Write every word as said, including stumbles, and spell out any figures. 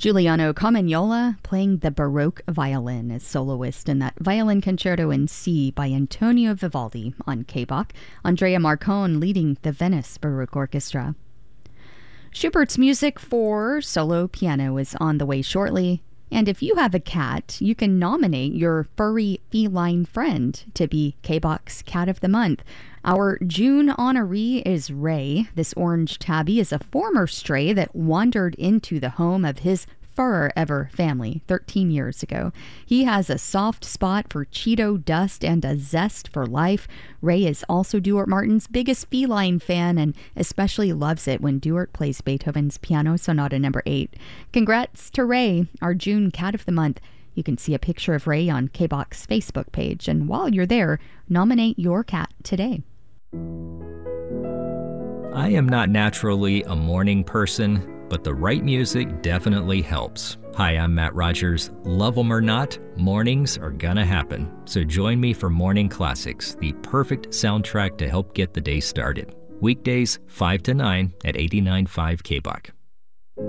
Giuliano Carmagnola playing the Baroque violin as soloist in that Violin Concerto in C by Antonio Vivaldi on K B O C. Andrea Marcon leading the Venice Baroque Orchestra. Schubert's music for solo piano is on the way shortly. And if you have a cat, you can nominate your furry feline friend to be K B O C's Cat of the Month. Our June honoree is Ray. This orange tabby is a former stray that wandered into the home of his fur-ever family thirteen years ago. He has a soft spot for Cheeto dust and a zest for life. Ray is also Duart Martin's biggest feline fan and especially loves it when Duart plays Beethoven's Piano Sonata number eight. Congrats to Ray, our June Cat of the Month. You can see a picture of Ray on K B O C's Facebook page, and while you're there, nominate your cat today. I am not naturally a morning person, but the right music definitely helps. Hi, I'm Matt Rogers. Love 'em or not, mornings are gonna happen. So join me for Morning Classics, the perfect soundtrack to help get the day started. Weekdays, five to nine at eighty-nine point five K B O C.